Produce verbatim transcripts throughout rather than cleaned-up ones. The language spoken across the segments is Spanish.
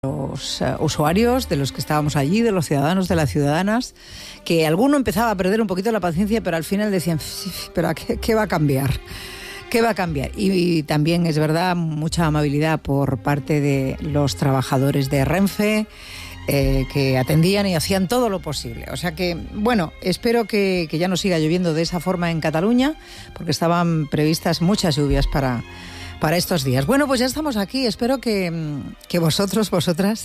Los uh, usuarios, de los que estábamos allí, de los ciudadanos, de las ciudadanas, que alguno empezaba a perder un poquito la paciencia, pero al final decían, pero ¿qué, qué va a cambiar? ¿Qué va a cambiar? Y, y también es verdad, mucha amabilidad por parte de los trabajadores de Renfe, eh, que atendían y hacían todo lo posible. O sea que, bueno, espero que, que ya no siga lloviendo de esa forma en Cataluña, porque estaban previstas muchas lluvias para... para estos días. Bueno, pues ya estamos aquí. Espero que, que vosotros, vosotras,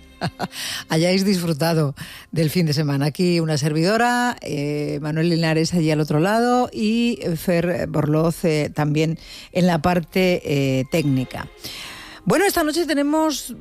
hayáis disfrutado del fin de semana. Aquí una servidora, eh, Manuel Linares allí al otro lado y Fer Borloz eh, también en la parte eh, técnica. Bueno, esta noche tenemos,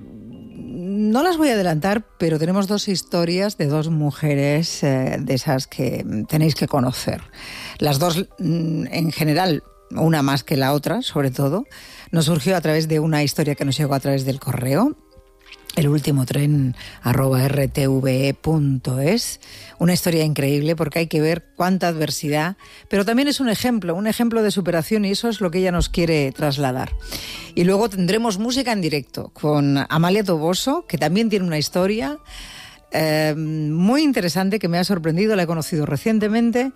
no las voy a adelantar, pero tenemos dos historias de dos mujeres eh, de esas que tenéis que conocer. Las dos, en general, una más que la otra, sobre todo, nos surgió a través de una historia que nos llegó a través del correo, el último tren arroba r t v e punto es. Una historia increíble porque hay que ver cuánta adversidad, pero también es un ejemplo, un ejemplo de superación, y eso es lo que ella nos quiere trasladar. Y luego tendremos música en directo con Amalia Toboso, que también tiene una historia eh, muy interesante que me ha sorprendido, la he conocido recientemente.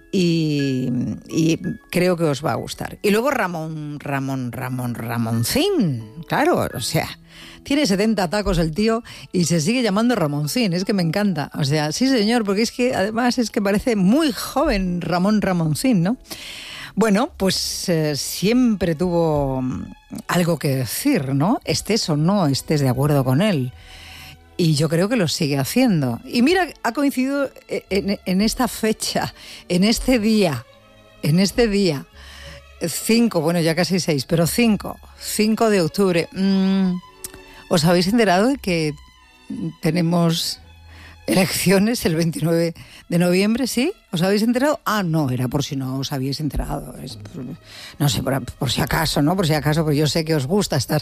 Y, y creo que os va a gustar. Y luego Ramón, Ramón, Ramón, Ramoncín. Claro, o sea, tiene setenta tacos el tío y se sigue llamando Ramoncín. Es que me encanta. O sea, sí señor, porque es que además es que parece muy joven Ramón Ramoncín, ¿no? Bueno, pues eh, siempre tuvo algo que decir, ¿no? Estés o no estés de acuerdo con él. Y yo creo que lo sigue haciendo. Y mira, ha coincidido en, en esta fecha, en este día, en este día, cinco, bueno, ya casi seis, pero cinco, cinco de octubre. Mm, ¿Os habéis enterado de que tenemos elecciones el veintinueve de noviembre? ¿Sí? ¿Os habéis enterado? Ah, no, era por si no os habéis enterado. Es por, no sé, por, por si acaso, ¿no? Por si acaso, porque yo sé que os gusta estar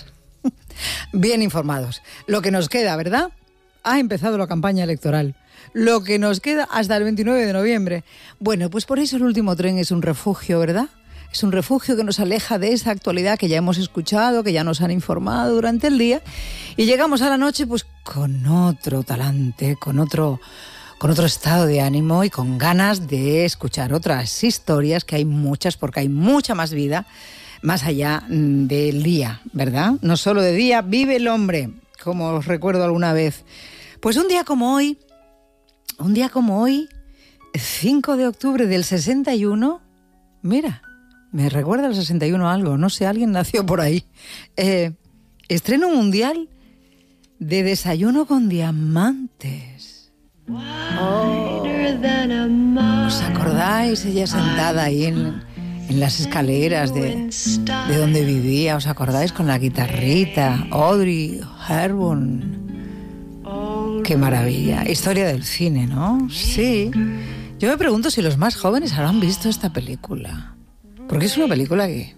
bien informados. Lo que nos queda, ¿verdad? Ha empezado la campaña electoral. Lo que nos queda hasta el veintinueve de noviembre. Bueno, pues por eso el último tren es un refugio, ¿verdad? Es un refugio que nos aleja de esa actualidad que ya hemos escuchado, que ya nos han informado durante el día. Y llegamos a la noche pues con otro talante, con otro, con otro estado de ánimo y con ganas de escuchar otras historias, que hay muchas, porque hay mucha más vida más allá del día, ¿verdad? No solo de día vive el hombre, como os recuerdo alguna vez. Pues un día como hoy, un día como hoy, cinco de octubre del sesenta y uno, mira, me recuerda al sesenta y uno algo, no sé, alguien nació por ahí. Eh, estreno mundial de Desayuno con Diamantes. Oh, ¿os acordáis? Ella sentada ahí en... en las escaleras de, de donde vivía, ¿os acordáis? Con la guitarrita, Audrey Hepburn. ¡Qué maravilla! Historia del cine, ¿no? Sí. Yo me pregunto si los más jóvenes habrán visto esta película. Porque es una película que,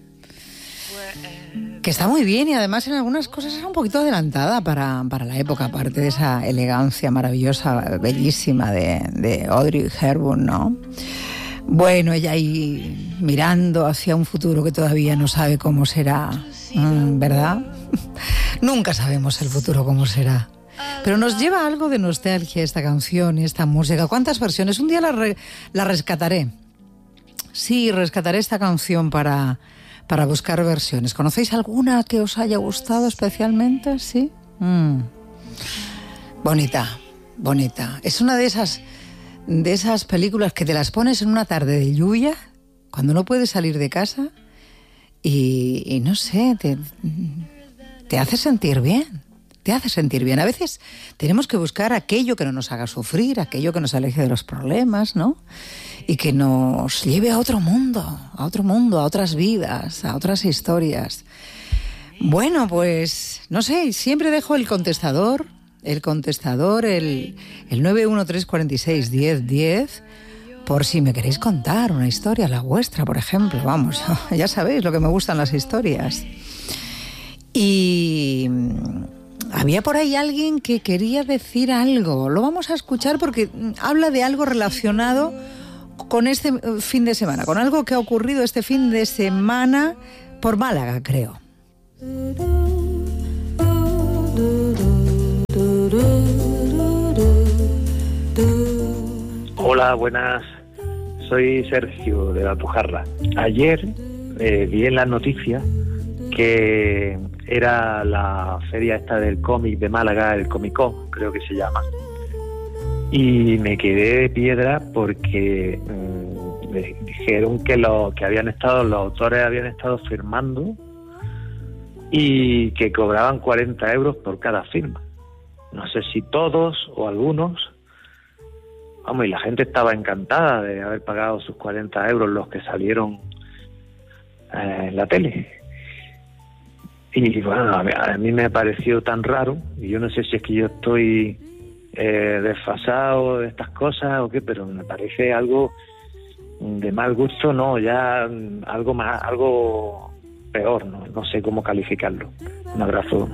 que está muy bien y además en algunas cosas es un poquito adelantada para, para la época, aparte de esa elegancia maravillosa, bellísima de, de Audrey Hepburn, ¿no? Bueno, ella ahí mirando hacia un futuro que todavía no sabe cómo será, ¿verdad? Nunca sabemos el futuro cómo será. Pero nos lleva algo de nostalgia esta canción y esta música. ¿Cuántas versiones? Un día la, re, la rescataré. Sí, rescataré esta canción para, para buscar versiones. ¿Conocéis alguna que os haya gustado especialmente? ¿Sí? Mm. Bonita, bonita. Es una de esas... de esas películas que te las pones en una tarde de lluvia, cuando no puedes salir de casa, y, y no sé, te, te hace sentir bien, te hace sentir bien. A veces tenemos que buscar aquello que no nos haga sufrir, aquello que nos aleje de los problemas, ¿no? Y que nos lleve a otro mundo, a otro mundo, a otras vidas, a otras historias. Bueno, pues, no sé, siempre dejo el contestador, el contestador, el, el nueve uno tres cuatro seis uno cero uno cero, por si me queréis contar una historia, la vuestra, por ejemplo. Vamos, ya sabéis lo que me gustan las historias. Y había por ahí alguien que quería decir algo. Lo vamos a escuchar porque habla de algo relacionado con este fin de semana, con algo que ha ocurrido este fin de semana por Málaga, creo. Hola, buenas. Soy Sergio de La Alpujarra. Ayer eh, vi en las noticias que era la feria esta del cómic de Málaga, el Comic Con, creo que se llama. Y me quedé de piedra porque mmm, me dijeron que, lo, que habían estado, los autores habían estado firmando y que cobraban cuarenta euros por cada firma. No sé si todos o algunos. Vamos, y la gente estaba encantada de haber pagado sus cuarenta euros los que salieron eh, en la tele. Y bueno, a mí, a mí me pareció tan raro, y yo no sé si es que yo estoy eh, desfasado de estas cosas o qué, pero me parece algo de mal gusto, no, ya algo más, algo peor, no, no sé cómo calificarlo. Un abrazo.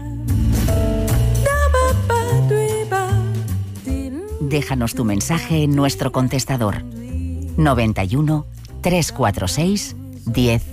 Déjanos tu mensaje en nuestro contestador noventa y uno, trescientos cuarenta y seis, diez